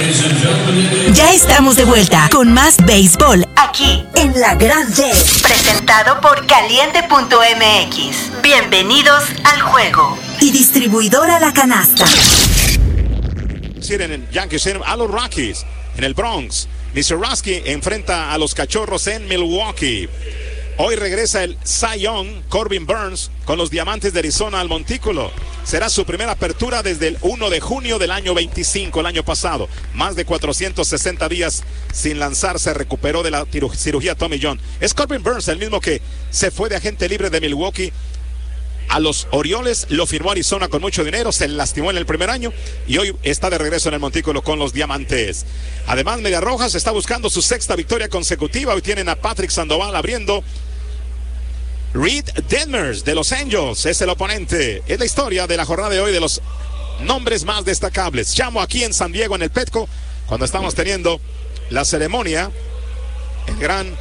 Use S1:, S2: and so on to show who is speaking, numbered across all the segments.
S1: Ya estamos de vuelta con más béisbol aquí en La Grande. Presentado por Caliente.mx. Bienvenidos al juego. Y distribuidora La Canasta.
S2: En el Yankees, a los Rockies, en el Bronx. Mizorowski enfrenta a los Cachorros en Milwaukee. Hoy regresa el Cy Young, Corbin Burns, con los Diamantes de Arizona al montículo. Será su primera apertura desde el 1 de junio del año 25, el año pasado. Más de 460 días sin lanzar, se recuperó de la cirugía Tommy John. Es Corbin Burns, el mismo que se fue de agente libre de Milwaukee a los Orioles, lo firmó Arizona con mucho dinero, se lastimó en el primer año y hoy está de regreso en el montículo con los Diamantes. Además, Medias Rojas está buscando su sexta victoria consecutiva. Hoy tienen a Patrick Sandoval abriendo. Reed Detmers de Los Angels es el oponente. Es la historia de la jornada de hoy de los nombres más destacables. Chamo, aquí en San Diego, en el Petco, cuando estamos teniendo la ceremonia, el gran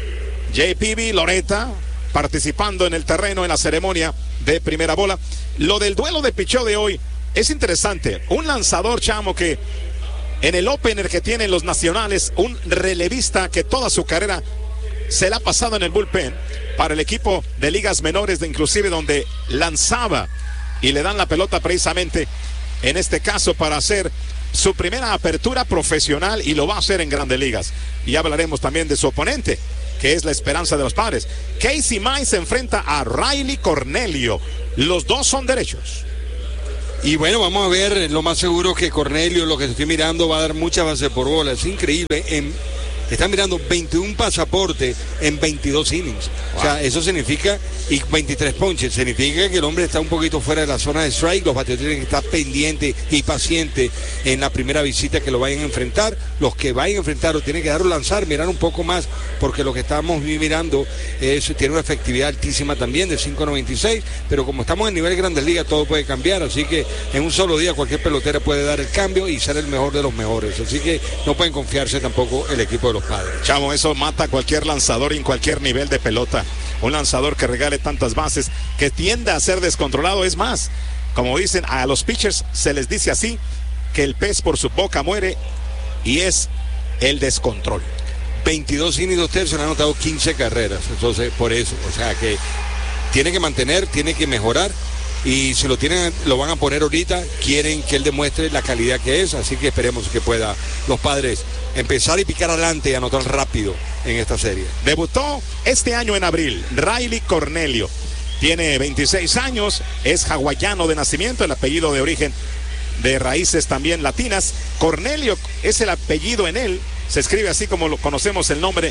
S2: JPB Loretta participando en el terreno en la ceremonia de primera bola. Lo del duelo de picheo de hoy es interesante. Un lanzador, Chamo, que en el opener que tienen los nacionales, un relevista que toda su carrera se la ha pasado en el bullpen para el equipo de ligas menores, de inclusive donde lanzaba y le dan la pelota precisamente en este caso para hacer su primera apertura profesional, y lo va a hacer en Grandes Ligas. Y hablaremos también de su oponente, que es la esperanza de los Padres. Casey Mize se enfrenta a Riley Cornelio. Los dos son derechos.
S3: Y bueno, vamos a ver, lo más seguro que Cornelio, lo que estoy mirando, va a dar muchas bases por bola. Es increíble. Están mirando 21 pasaportes en 22 innings. Wow. O sea, eso significa, y 23 ponches, significa que el hombre está un poquito fuera de la zona de strike. Los bateadores tienen que estar pendientes y pacientes en la primera visita que lo vayan a enfrentar. Los que vayan a enfrentarlo tienen que darlo lanzar, mirar un poco más, porque lo que estamos mirando tiene una efectividad altísima también de 5.96, pero como estamos en nivel Grandes Ligas, todo puede cambiar, así que en un solo día cualquier pelotera puede dar el cambio y ser el mejor de los mejores, así que no pueden confiarse tampoco el equipo de los Padres.
S2: Chamo, eso mata a cualquier lanzador en cualquier nivel de pelota. Un lanzador que regale tantas bases, que tienda a ser descontrolado. Es más, como dicen, a los pitchers se les dice así, que el pez por su boca muere, y es el descontrol.
S3: 22 innings, 2 tercios, han anotado 15 carreras, entonces por eso, o sea que tiene que mantener, tiene que mejorar. Y si lo tienen, lo van a poner ahorita, quieren que él demuestre la calidad que es, así que esperemos que pueda los Padres empezar y picar adelante y anotar rápido en esta serie.
S2: Debutó este año en abril Riley Cornelio, tiene 26 años, es hawaiano de nacimiento, el apellido de origen de raíces también latinas. Cornelio es el apellido en él, se escribe así como lo conocemos el nombre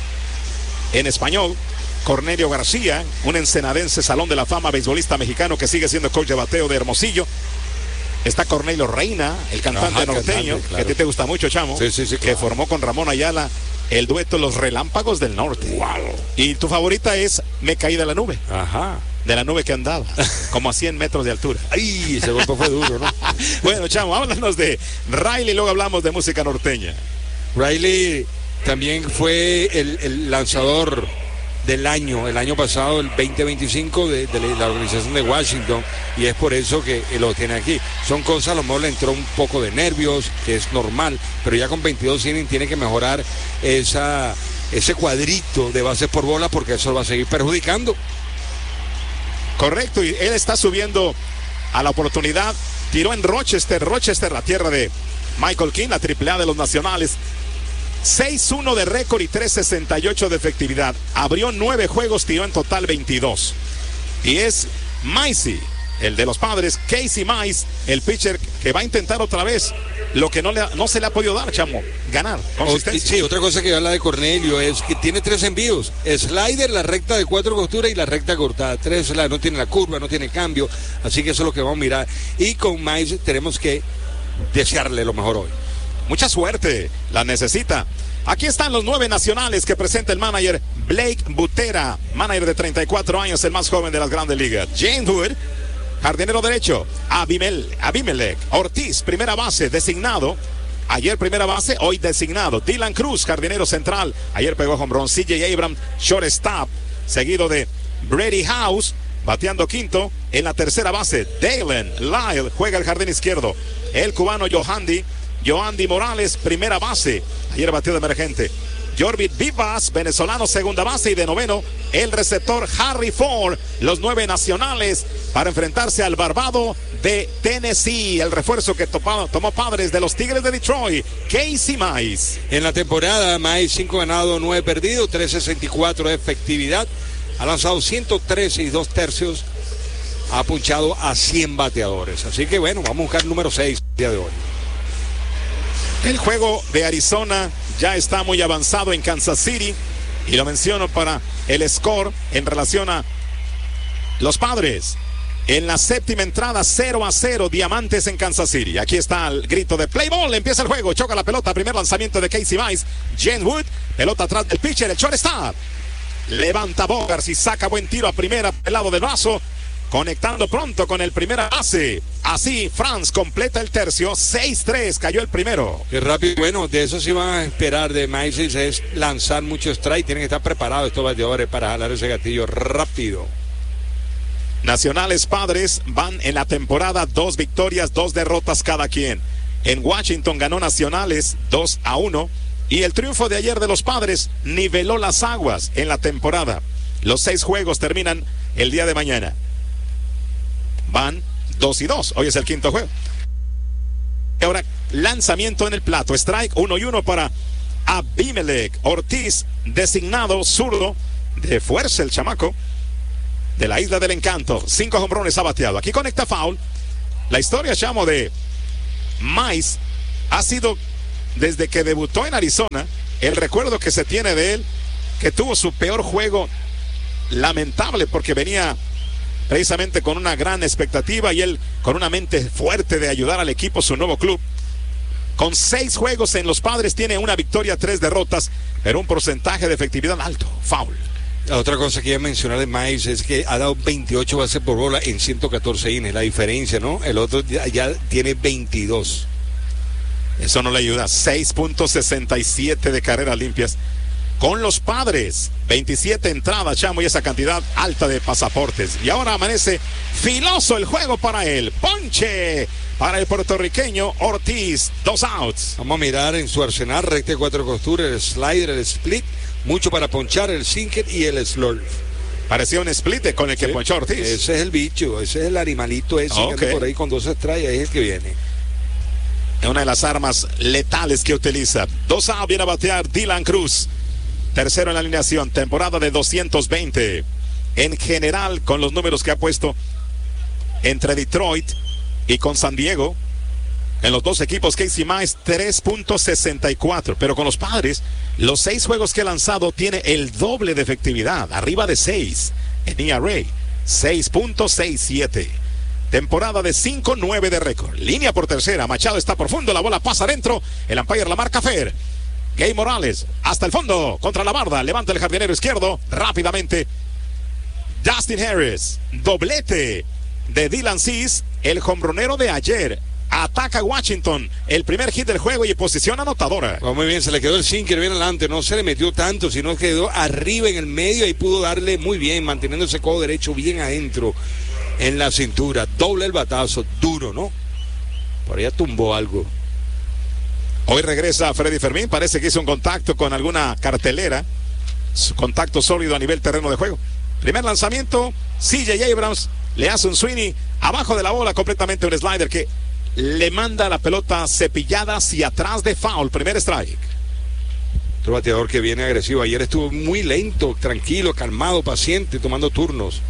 S2: en español. Cornelio García, un ensenadense, Salón de la Fama, beisbolista mexicano que sigue siendo coach de bateo de Hermosillo. Está Cornelio Reina, el cantante norteño, claro, que a ti te gusta mucho, Chamo,
S3: sí,
S2: que
S3: claro.
S2: formó con Ramón Ayala el dueto Los Relámpagos del Norte.
S3: Wow.
S2: Y tu favorita es Me caí de la nube.
S3: Ajá.
S2: De la nube que andaba, como a 100 metros de altura.
S3: Ay, ese golpe fue duro, ¿no?
S2: Bueno, Chamo, háblanos de Riley y luego hablamos de música norteña.
S3: Riley también fue el lanzador del año, el año pasado, el 2025 de la organización de Washington, y es por eso que lo tiene aquí. Son cosas, a lo mejor le entró un poco de nervios, que es normal, pero ya con 22 innings tiene que mejorar ese cuadrito de bases por bola, porque eso lo va a seguir perjudicando.
S2: Correcto, y él está subiendo a la oportunidad. Tiró en Rochester, la tierra de Michael King, la AAA de los nacionales. 6-1 de récord y 3.68 de efectividad. Abrió 9 juegos, tiró en total 22. Y es Mize, el de los Padres, Casey Mize, el pitcher que va a intentar otra vez lo que no se le ha podido dar, Chamo, ganar, consistencia.
S3: Sí, otra cosa que habla de Cornelio es que tiene 3 envíos: slider, la recta de 4 costuras y la recta cortada. 3 slider, no tiene la curva, no tiene cambio, así que eso es lo que vamos a mirar. Y con Mize tenemos que desearle lo mejor hoy.
S2: Mucha suerte, la necesita. Aquí están los 9 nacionales que presenta el manager Blake Butera, manager de 34 años, el más joven de las Grandes Ligas. James Wood, jardinero derecho. Abimelec Ortiz, primera base, designado. Ayer primera base, hoy designado. Dylan Cruz, jardinero central. Ayer pegó home run. CJ Abrams, shortstop, seguido de Brady House, bateando quinto. En la tercera base, Dalen Lyle juega el jardín izquierdo. El cubano Yohandi Yoandy Morales, primera base. Ayer batió de emergente. Jorvit Vivas, venezolano, segunda base. Y de noveno, el receptor Harry Ford. Los 9 nacionales para enfrentarse al barbado de Tennessee. El refuerzo que tomó Padres de los Tigres de Detroit, Casey Mize.
S3: En la temporada, Mize 5 ganados, 9 perdidos, 3.64 de efectividad. Ha lanzado 113 y 2 tercios. Ha punchado a 100 bateadores. Así que bueno, vamos a buscar el número 6 el día de hoy.
S2: El juego de Arizona ya está muy avanzado en Kansas City. Y lo menciono para el score en relación a los Padres. En la séptima entrada, 0-0, Diamantes en Kansas City. Aquí está el grito de play ball. Empieza el juego. Choca la pelota. Primer lanzamiento de Casey Mize. Jen Wood. Pelota atrás del pitcher. El shortstop. Levanta Bogaerts y saca buen tiro a primera, el lado del brazo. Conectando pronto con el primera base. Así, Franz completa el tercio. 6-3, cayó el primero.
S3: Qué rápido. Bueno, de eso sí van a esperar de Mize, es lanzar mucho strike. Tienen que estar preparados estos bateadores para jalar ese gatillo rápido.
S2: Nacionales Padres van en la temporada 2 victorias, 2 derrotas cada quien. En Washington ganó Nacionales 2-1. Y el triunfo de ayer de los Padres niveló las aguas en la temporada. Los 6 juegos terminan el día de mañana. Van 2-2. Hoy es el quinto juego. Ahora, lanzamiento en el plato. Strike 1-1 para Abimelec Ortiz, designado zurdo. De fuerza el chamaco de la Isla del Encanto. 5 jonrones ha bateado. Aquí conecta foul. La historia, chamo, de Mize ha sido, desde que debutó en Arizona, el recuerdo que se tiene de él, que tuvo su peor juego lamentable porque venía precisamente con una gran expectativa y él con una mente fuerte de ayudar al equipo, su nuevo club. Con 6 juegos en los Padres tiene una victoria, 3 derrotas, pero un porcentaje de efectividad alto. Foul.
S3: La otra cosa que quería mencionar de Mize es que ha dado 28 bases por bola en 114 innings. La diferencia, ¿no? El otro ya tiene 22.
S2: Eso no le ayuda. 6.67 de carreras limpias. Con los Padres, 27 entradas, chamo, y esa cantidad alta de pasaportes. Y ahora amanece filoso el juego para él. Ponche para el puertorriqueño Ortiz. 2 outs.
S3: Vamos a mirar en su arsenal: recta de 4 costuras, el slider, el split, mucho para ponchar, el sinker y el slurve.
S2: Parecía un split con el que ponchó Ortiz.
S3: Ese es el bicho, ese es el animalito ese que anda por ahí con 2 strikes, ahí es el que viene.
S2: Es una de las armas letales que utiliza. 2 outs, viene a batear Dylan Cruz. Tercero en la alineación, temporada de 220. En general, con los números que ha puesto entre Detroit y con San Diego, en los 2 equipos, Casey Mize 3.64. Pero con los Padres, los 6 juegos que ha lanzado tiene el doble de efectividad, arriba de 6 en ERA, 6.67. Temporada de 5-9 de récord. Línea por tercera, Machado está profundo, la bola pasa adentro, el umpire la marca fair. Gay Morales hasta el fondo, contra la barda, levanta el jardinero izquierdo, rápidamente. Dustin Harris, doblete de Dylan Cease, el jonronero de ayer. Ataca Washington, el primer hit del juego y posición anotadora.
S3: Muy bien, se le quedó el sinker bien adelante, no se le metió tanto, sino quedó arriba en el medio y pudo darle muy bien, manteniendo ese codo derecho bien adentro en la cintura. Doble el batazo, duro, ¿no? Por allá tumbó algo.
S2: Hoy regresa Freddy Fermín, parece que hizo un contacto con alguna cartelera, su contacto sólido a nivel terreno de juego. Primer lanzamiento, CJ Abrams le hace un swing abajo de la bola, completamente un slider que le manda la pelota cepillada hacia atrás de foul. Primer strike.
S3: Otro bateador que viene agresivo. Ayer estuvo muy lento, tranquilo, calmado, paciente, tomando turnos.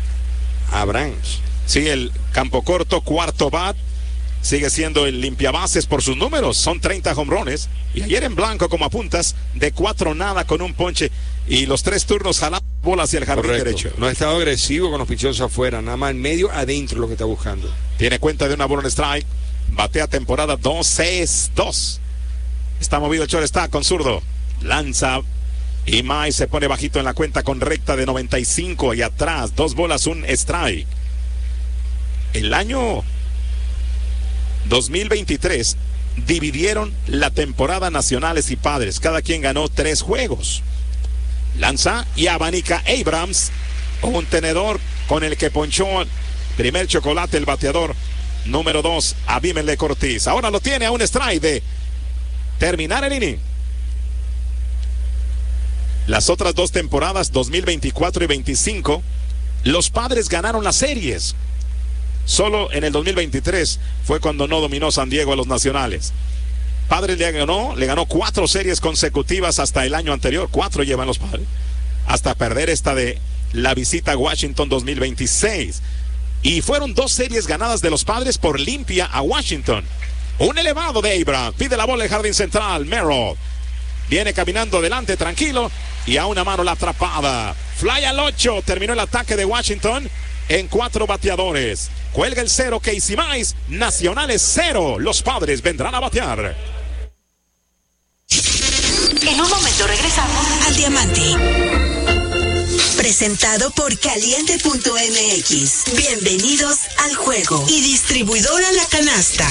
S3: Abrams.
S2: Sí, el campo corto, cuarto bat. Sigue siendo el limpiabases por sus números. Son 30 jonrones. Y ayer en blanco, como apuntas, de 4 nada con un ponche. Y los 3 turnos jalando bola hacia el jardín derecho.
S3: No ha estado agresivo con los pichones afuera. Nada más en medio, adentro lo que está buscando.
S2: Tiene cuenta de una bola en strike. Batea temporada 2-6-2. Está movido el shortstop con zurdo. Lanza. Y Mize se pone bajito en la cuenta con recta de 95. Y atrás, 2 bolas, un strike. El año 2023 dividieron la temporada Nacionales y Padres. Cada quien ganó 3 juegos. Lanza y abanica Abrams, un tenedor con el que ponchó primer chocolate el bateador número 2, Abimelec Ortiz. Ahora lo tiene a un strike de terminar el inning. Las otras 2 temporadas, 2024 y 25, los Padres ganaron las series. Solo en el 2023 fue cuando no dominó San Diego a los Nacionales. Padres le ganó 4 series consecutivas hasta el año anterior. 4 llevan los Padres. Hasta perder esta de la visita a Washington 2026. Y fueron 2 series ganadas de los Padres por limpia a Washington. Un elevado de Abrams. Pide la bola de jardín central. Merrill. Viene caminando adelante tranquilo. Y a una mano la atrapada. Fly al 8. Terminó el ataque de Washington en 4 bateadores. Cuelga el 0 Casey Mize. Nacionales 0. Los Padres vendrán a batear.
S1: En un momento regresamos al Diamante. Presentado por Caliente.mx. Bienvenidos al juego. Y distribuidora La Canasta.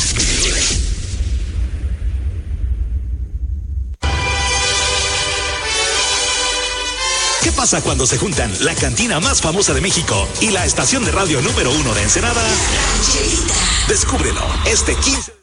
S4: ¿Qué pasa cuando se juntan la cantina más famosa de México y la estación de radio número 1 de Ensenada? Descúbrelo este 15.